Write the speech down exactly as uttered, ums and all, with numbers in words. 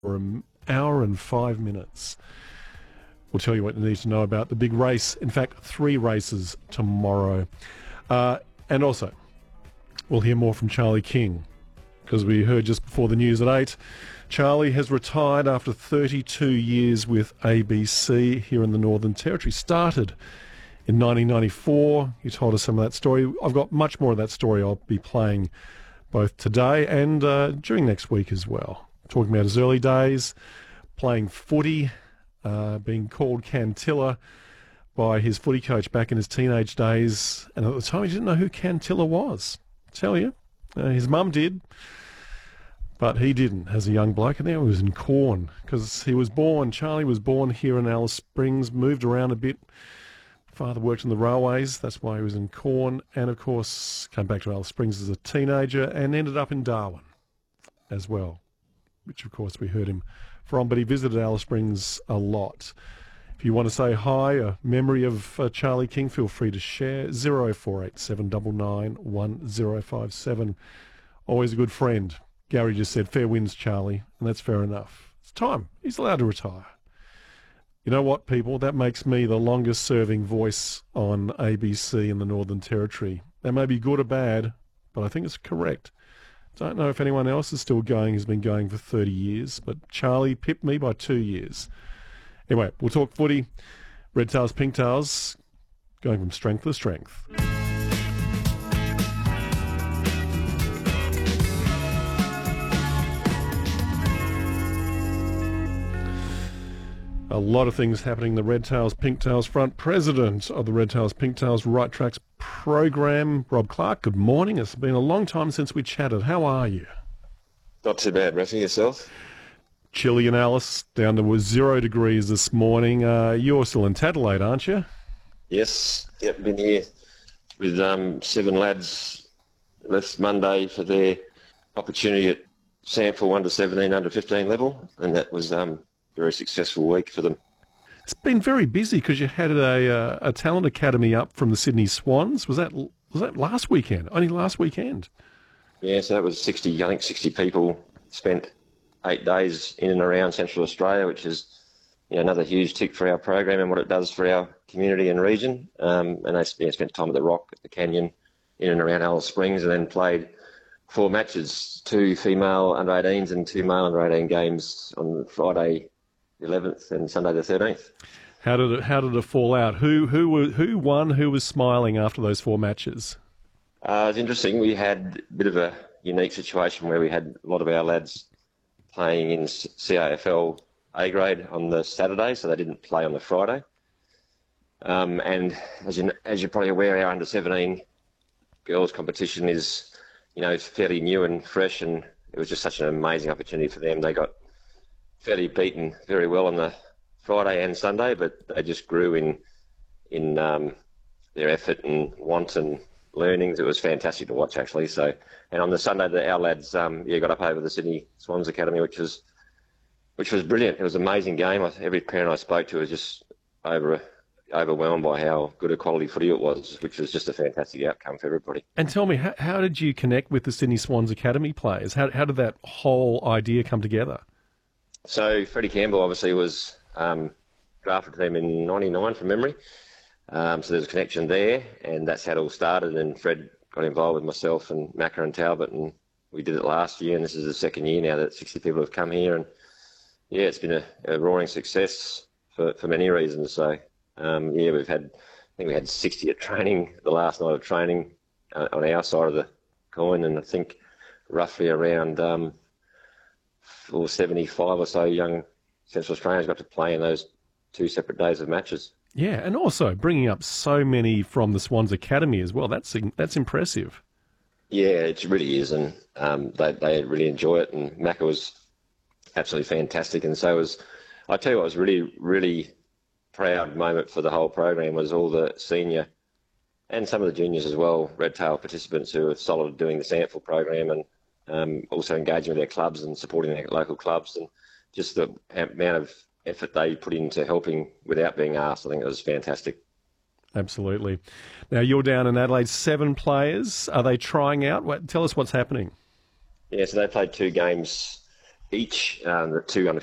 for an hour and five minutes. We'll tell you what you need to know about the big race. In fact, three races tomorrow. Uh, and also, we'll hear more from Charlie King, because we heard just before the news at eight, Charlie has retired after thirty-two years with A B C here in the Northern Territory. Started in nineteen ninety-four. You told us some of that story. I've got much more of that story I'll be playing both today and uh, during next week as well. Talking about his early days, playing footy, uh, being called Cantilla by his footy coach back in his teenage days. And at the time, he didn't know who Cantilla was. I tell you, uh, his mum did. But he didn't as a young bloke, and now he was in Corn because he was born, Charlie was born here in Alice Springs, moved around a bit. Father worked in the railways, that's why he was in Corn, and of course came back to Alice Springs as a teenager and ended up in Darwin as well, which of course we heard him from, but he visited Alice Springs a lot. If you want to say hi, a memory of uh, Charlie King, feel free to share. zero four eight seven nine nine one zero five seven. Always a good friend. Gary just said, fair winds, Charlie, and that's fair enough. It's time. He's allowed to retire. You know what, people? That makes me the longest-serving voice on A B C in the Northern Territory. That may be good or bad, but I think it's correct. Don't know if anyone else is still going, has been going for thirty years, but Charlie pipped me by two years. Anyway, we'll talk footy. Red Tails, Pink Tails, going from strength to strength. A lot of things happening. The Red Tails, Pink Tails front. President of the Red Tails, Pink Tails Right Tracks program, Rob Clark. Good morning. It's been a long time since we chatted. How are you? Not too bad, Rafi. Yourself? Chilly in Alice, down to zero degrees this morning. Uh, you're still in Tadelaide, aren't you? Yes. Yep, been here with um, seven lads. Left Monday for their opportunity at Sample one to seventeen, under fifteen level, and that was um, a very successful week for them. It's been very busy because you had a, uh, a talent academy up from the Sydney Swans. Was that was that last weekend? Only last weekend? Yeah, so that was sixty, I think sixty people spent eight days in and around Central Australia, which is you know, another huge tick for our program and what it does for our community and region. Um, and they yeah, spent time at the Rock, at the Canyon, in and around Alice Springs, and then played four matches, two female under eighteens and two male under eighteen games on Friday the eleventh and Sunday the thirteenth. How did it, how did it fall out? Who who were, who won? Who was smiling after those four matches? Uh, it's interesting. We had a bit of a unique situation where we had a lot of our lads playing in C A F L A grade on the Saturday, so they didn't play on the Friday. Um, and as you as you're probably aware, our under seventeen girls competition is, you know, fairly new and fresh, and it was just such an amazing opportunity for them. They got fairly beaten very well on the Friday and Sunday, but they just grew in in um, their effort and want and learnings. It was fantastic to watch, actually. So, and on the Sunday, the, our lads um, yeah got up over the Sydney Swans Academy, which was which was brilliant. It was an amazing game. I, every parent I spoke to was just over overwhelmed by how good a quality footy it was, which was just a fantastic outcome for everybody. And tell me, how, how did you connect with the Sydney Swans Academy players? How how did that whole idea come together? So Freddie Campbell obviously was um, drafted to them in ninety-nine from memory. Um, so there's a connection there, and that's how it all started. And Fred got involved with myself and Macca and Talbot, and we did it last year, and this is the second year now that sixty people have come here. And yeah, it's been a, a roaring success for, for many reasons. So um, yeah, we've had, I think we had sixty at training, the last night of training uh, on our side of the coin, and I think roughly around um, or seventy-five or so young Central Australians got to play in those two separate days of matches. Yeah, and also bringing up so many from the Swans Academy as well. That's that's impressive. Yeah, it really is, and um, they they really enjoy it. And Macca was absolutely fantastic, and so was. I tell you what was really really proud moment for the whole program was all the senior and some of the juniors as well, Red Tail participants who are solid doing the Sample program and um, also engaging with their clubs and supporting their local clubs, and just the amount of effort they put into helping without being asked. I think it was fantastic. Absolutely. Now, you're down in Adelaide, seven players. Are they trying out? What, tell us what's happening. Yeah, so they played two games each, um, the two under